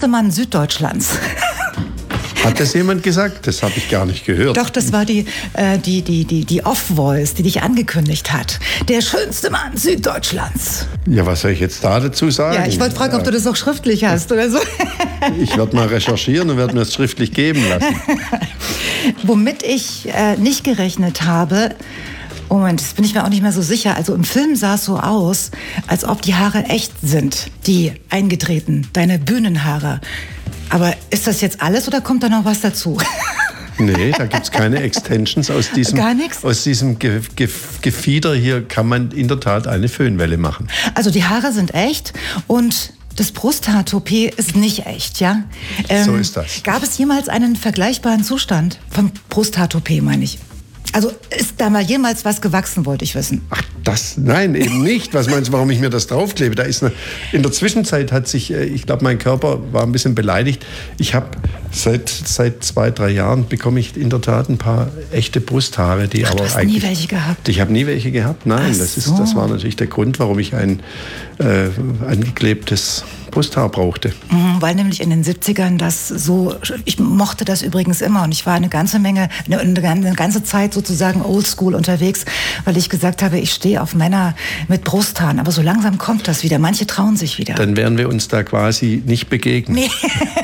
schönste Mann Süddeutschlands. Hat das jemand gesagt? Das habe ich gar nicht gehört. Doch, das war die Off-Voice, die dich angekündigt hat. Der schönste Mann Süddeutschlands. Ja, was soll ich jetzt da dazu sagen? Ja, ich wollte fragen, ob du das auch schriftlich hast oder so. Ich werde mal recherchieren und werde mir das schriftlich geben lassen. Womit ich nicht gerechnet habe, Moment, das bin ich mir auch nicht mehr so sicher. Also im Film sah es so aus, als ob die Haare echt sind, die eingetreten, deine Bühnenhaare. Aber ist das jetzt alles oder kommt da noch was dazu? Nee, da gibt es keine Extensions. Aus diesem Gefieder hier kann man in der Tat eine Föhnwelle machen. Also die Haare sind echt und das Brusthaar-Toupet ist nicht echt, ja? So ist das. Gab es jemals einen vergleichbaren Zustand vom Brusthaar-Toupet, meine ich? Also ist da mal jemals was gewachsen, wollte ich wissen. Ach, nein, eben nicht. Was meinst du, warum ich mir das draufklebe? In der Zwischenzeit hat sich, ich glaube, mein Körper war ein bisschen beleidigt. Ich habe seit 2-3 Jahren bekomme ich in der Tat ein paar echte Brusthaare, die aber du hast eigentlich. Nie welche gehabt? Ich habe nie welche gehabt. Nein, das war natürlich der Grund, warum ich ein angeklebtes Brusthaar brauchte. Weil nämlich in den 70ern das so, ich mochte das übrigens immer und ich war eine ganze Zeit sozusagen oldschool unterwegs, weil ich gesagt habe, ich stehe auf Männer mit Brusthaaren, aber so langsam kommt das wieder, manche trauen sich wieder. Dann werden wir uns da quasi nicht begegnen. Nee.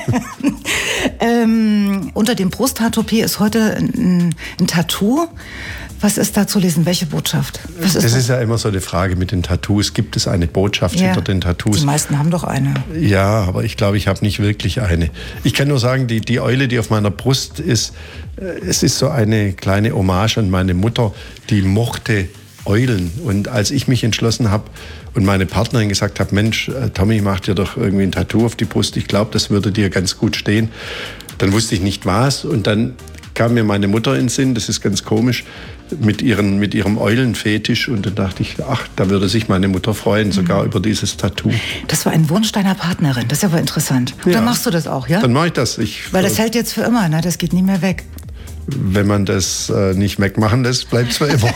Unter dem Brusthaar-Toupet ist heute ein Tattoo. Was ist da zu lesen? Welche Botschaft? Das ist ja immer so eine Frage mit den Tattoos. Gibt es eine Botschaft hinter den Tattoos? Die meisten haben doch eine. Ja, aber ich glaube, ich habe nicht wirklich eine. Ich kann nur sagen, die Eule, die auf meiner Brust ist, es ist so eine kleine Hommage an meine Mutter, die mochte Eulen. Und als ich mich entschlossen habe und meine Partnerin gesagt habe, Mensch, Tommy, mach dir doch irgendwie ein Tattoo auf die Brust. Ich glaube, das würde dir ganz gut stehen. Dann wusste ich nicht was und dann kam mir meine Mutter in den Sinn, das ist ganz komisch, mit ihrem Eulenfetisch. Und dann dachte ich, ach, da würde sich meine Mutter freuen, sogar über dieses Tattoo. Das war ein Wunsch deiner Partnerin, das ist aber interessant. Ja. Dann machst du das auch, ja? Dann mache ich das. Weil das hält jetzt für immer, ne? Das geht nie mehr weg. Wenn man das nicht wegmachen lässt, bleibt es für immer.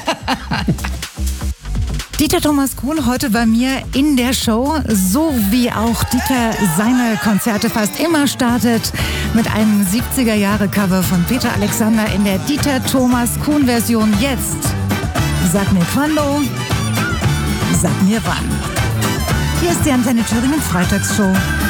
Dieter Thomas Kuhn heute bei mir in der Show, so wie auch Dieter seine Konzerte fast immer startet mit einem 70er-Jahre-Cover von Peter Alexander in der Dieter Thomas Kuhn-Version jetzt. Sag mir quando, sag mir wann. Hier ist die Antenne Thüringen Freitagsshow.